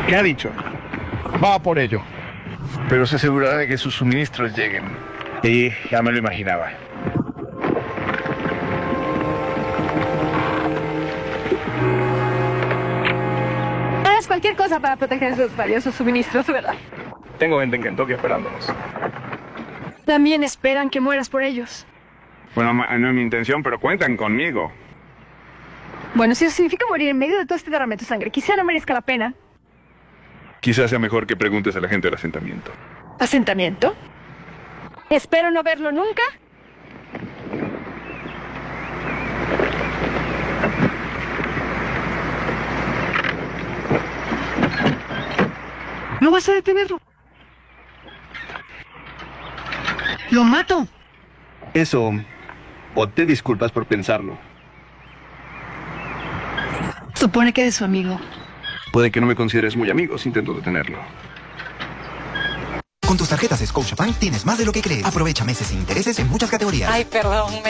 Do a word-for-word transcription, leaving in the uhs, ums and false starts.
¿Qué ha dicho? Va por ello. Pero se asegurará de que sus suministros lleguen. Y ya me lo imaginaba. Harás cualquier cosa para proteger sus valiosos suministros, ¿verdad? Tengo gente en Kentucky esperándonos. También esperan que mueras por ellos. Bueno, no es mi intención, pero cuentan conmigo. Bueno, si eso significa morir en medio de todo este derrame de tu sangre, quizá no merezca la pena. Quizás sea mejor que preguntes a la gente del asentamiento. ¿Asentamiento? Espero no verlo nunca. No vas a detenerlo. Lo mato. Eso, o te disculpas por pensarlo. Supone que eres su amigo. Puede que no me consideres muy amigo si intento detenerlo. Con tus tarjetas Scotiabank tienes más de lo que crees. Aprovecha meses sin intereses en muchas categorías. Ay, perdón.